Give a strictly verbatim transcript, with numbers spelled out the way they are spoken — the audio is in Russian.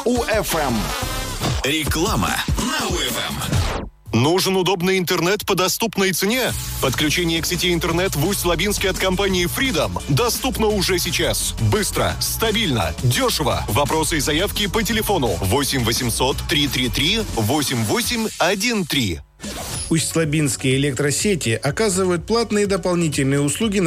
УФМ. Реклама на УФМ. Нужен удобный интернет по доступной цене? Подключение к сети интернет в Усть-Лабинске от компании Freedom доступно уже сейчас. Быстро, стабильно, дешево. Вопросы и заявки по телефону восемь восемьсот триста тридцать три восемьдесят восемь одиннадцать три. Усть-Лабинские электросети оказывают платные дополнительные услуги